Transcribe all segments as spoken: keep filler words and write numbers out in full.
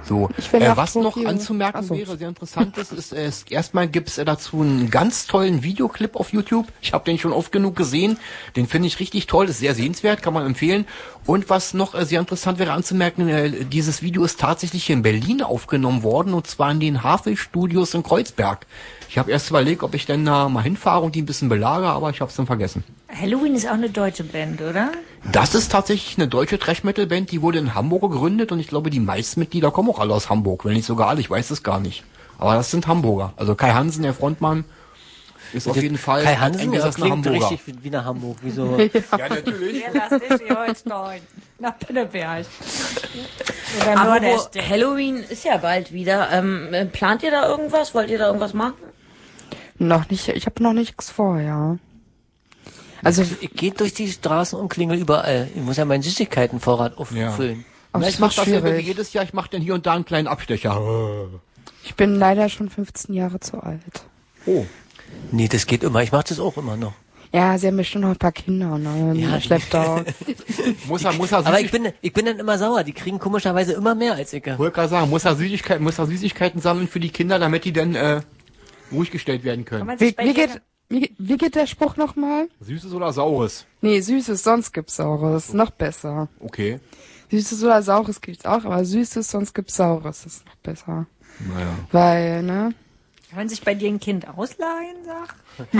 So, äh, was noch anzumerken so. wäre, sehr interessant ist, ist, äh, ist erstmal gibt's äh, dazu einen ganz tollen Videoclip auf YouTube. Ich habe den schon oft genug gesehen. Den finde ich richtig toll, ist sehr sehenswert, kann man empfehlen. Und was noch äh, sehr interessant wäre anzumerken, äh, dieses Video ist tatsächlich in Berlin aufgenommen worden, und zwar in den Havel Studios in Kreuzberg. Ich habe erst überlegt, ob ich denn da mal hinfahre und die ein bisschen belagere, aber ich habe es dann vergessen. Halloween ist auch eine deutsche Band, oder? Das ist tatsächlich eine deutsche Thrash-Metal-Band, die wurde in Hamburg gegründet, und ich glaube, die meisten Mitglieder kommen auch alle aus Hamburg, wenn nicht sogar alle, ich weiß es gar nicht. Aber das sind Hamburger. Also Kai Hansen, der Frontmann, ist auf jeden Fall Kai Hansen, ein ja, klingt Hamburger. richtig wie, wie nach Hamburg. Wie so ja, natürlich. Ja, das ist die Holstein. Nach Pinneberg. Aber Halloween ist ja bald wieder. Ähm, plant ihr da irgendwas? Wollt ihr da irgendwas machen? Noch nicht, ich habe noch nichts vor, ja. Also ich, ich gehe durch die Straßen und klingel überall. Ich muss ja meinen Süßigkeitenvorrat auffüllen. Ja. Na, ich mache das ja jedes Jahr, ich mache dann hier und da einen kleinen Abstecher. Ich bin leider schon fünfzehn Jahre zu alt. Oh. Nee, das geht immer. Ich mache das auch immer noch. Ja, sie haben bestimmt noch ein paar Kinder, ne? Ja, schleppt da. muss er, muss er Aber ich bin, ich bin dann immer sauer. Die kriegen komischerweise immer mehr als ich. Ich wollte gerade sagen, muss er Süßigkeiten, muss er Süßigkeiten sammeln für die Kinder, damit die dann äh, ruhig gestellt werden können. Wie, wie, geht, wie, wie geht der Spruch nochmal? Süßes oder Saures? Nee, Süßes, sonst gibt's Saures. Noch besser. Okay. Süßes oder Saures gibt's auch, aber Süßes, sonst gibt's Saures. Das ist noch besser. Naja. Weil, ne? Kann man sich bei dir ein Kind ausleihen, sag?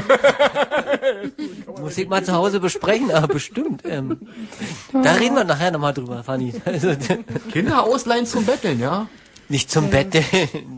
Muss ich mal zu Hause besprechen, aber bestimmt. Ähm, da reden wir nachher nochmal drüber, Fanny. Also, Kinder ausleihen zum Betteln, ja? Nicht zum Betteln.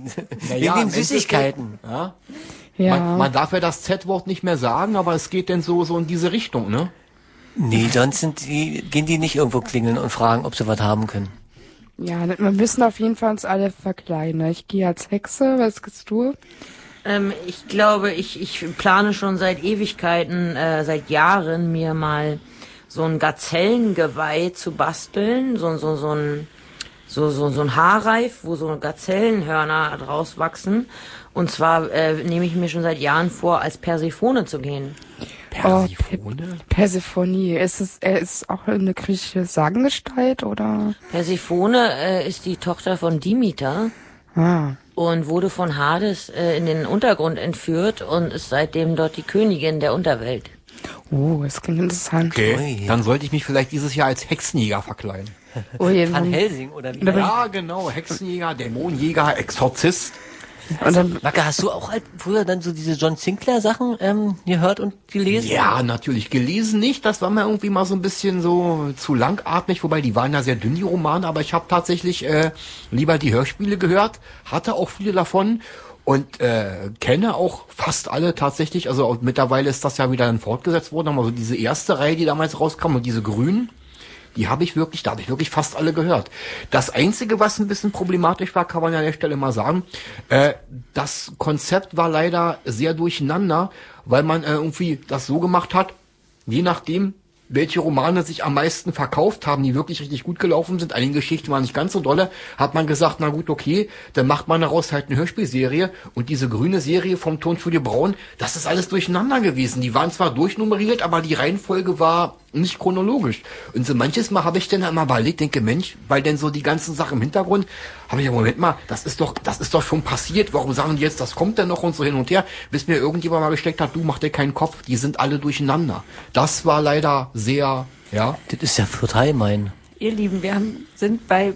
Naja, wegen den Süßigkeiten. Ja. Ja. Man, man darf ja das Z-Wort nicht mehr sagen, aber es geht denn so, so in diese Richtung, ne? Nee, sonst sind die, gehen die nicht irgendwo klingeln und fragen, ob sie was haben können. Ja, wir müssen auf jeden Fall uns alle verkleiden. Ich gehe als Hexe, was gehst du? Ähm, ich glaube, ich, ich plane schon seit Ewigkeiten, äh, seit Jahren, mir mal so ein Gazellengeweih zu basteln, so, so, so ein, so, so, so ein Haarreif, wo so Gazellenhörner draus wachsen. Und zwar äh, nehme ich mir schon seit Jahren vor, als Persephone zu gehen. Persephone? Oh, Persephone. Ist es äh, ist auch eine griechische Sagengestalt, oder? Persephone äh, ist die Tochter von Demeter. Ah. Und wurde von Hades äh, in den Untergrund entführt und ist seitdem dort die Königin der Unterwelt. Oh, das klingt interessant. Okay, dann sollte ich mich vielleicht dieses Jahr als Hexenjäger verkleiden. Oh, je, Van Helsing oder wie? Ja, genau, Hexenjäger, Dämonenjäger, Exorzist. Und dann, Macke, hast du auch halt früher dann so diese John Sinclair Sachen ähm, gehört und gelesen? Ja, natürlich. Gelesen nicht, das war mir irgendwie mal so ein bisschen so zu langatmig, wobei die waren ja sehr dünn, die Romane, aber ich habe tatsächlich äh, lieber die Hörspiele gehört, hatte auch viele davon und äh, kenne auch fast alle tatsächlich, also auch, mittlerweile ist das ja wieder dann fortgesetzt worden, aber so diese erste Reihe, die damals rauskam und diese grünen, die habe ich wirklich, da habe ich wirklich fast alle gehört. Das Einzige, was ein bisschen problematisch war, kann man ja an der Stelle mal sagen, äh, das Konzept war leider sehr durcheinander, weil man äh, irgendwie das so gemacht hat, je nachdem, welche Romane sich am meisten verkauft haben, die wirklich richtig gut gelaufen sind, einige Geschichten waren nicht ganz so dolle, hat man gesagt, na gut, okay, dann macht man daraus halt eine Hörspielserie und diese grüne Serie vom Tonstudio Braun, das ist alles durcheinander gewesen. Die waren zwar durchnummeriert, aber die Reihenfolge war nicht chronologisch. Und so manches Mal habe ich dann immer überlegt, denke, Mensch, weil denn so die ganzen Sachen im Hintergrund, habe ich ja, Moment mal, das ist doch, das ist doch schon passiert, warum sagen die jetzt, das kommt denn noch und so hin und her, bis mir irgendjemand mal gesteckt hat, du mach dir keinen Kopf, die sind alle durcheinander. Das war leider sehr, ja. Das ist ja total mein. Ihr Lieben, wir haben, sind bei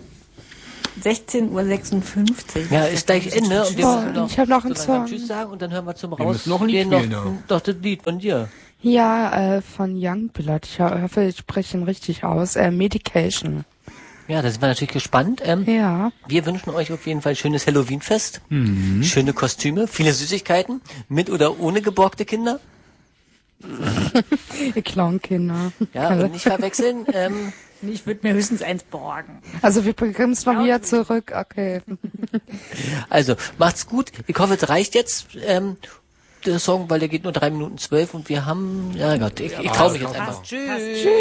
sechzehn Uhr sechsundfünfzig. Ja, ist gleich Ende. Und wir Oh, müssen noch ich hab noch einen so lange Song. Tschüss sagen und dann hören wir zum Raus. Wir müssen noch ein Lied gehen spielen, noch, ja. doch das Lied von dir. ja, äh, von Youngblood. Ich hoffe, ich spreche ihn richtig aus. Äh, Medication. Ja, da sind wir natürlich gespannt. Ähm, Ja. Wir wünschen euch auf jeden Fall ein schönes Halloween-Fest. Mhm. Schöne Kostüme, viele Süßigkeiten, mit oder ohne geborgte Kinder. Ihr Clownkinder. Ja, und nicht verwechseln. Ähm, Ich würde mir höchstens eins borgen. Also wir bekommen es noch wieder zurück. Okay. also, macht's gut. Ich hoffe, es reicht jetzt. Ähm, der Song, weil der geht nur drei Minuten zwölf und wir haben, ja Gott, ich, ich traue mich jetzt einfach. Tschüss.